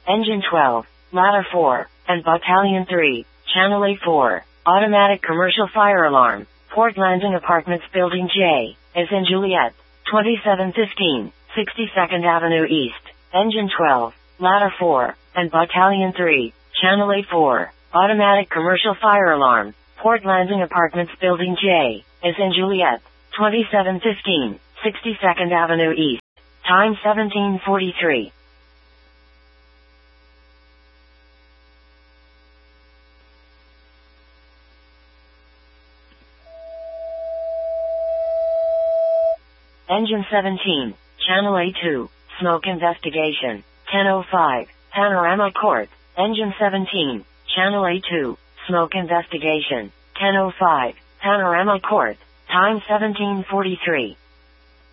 Engine 12, Ladder 4, and Battalion 3, Channel A4, Automatic Commercial Fire Alarm, Port Landing Apartments Building J, is in Juliet, 2715, 62nd Avenue East, Engine 12, Ladder 4, and Battalion 3, Channel A4, Automatic Commercial Fire Alarm, Port Landing Apartments Building J, is in Juliet, 2715, 62nd Avenue East, time 1743. Engine 17, Channel A2, Smoke Investigation, 10:05, Panorama Court, Engine 17, Channel A2, Smoke Investigation, 10:05, Panorama Court, time 1743.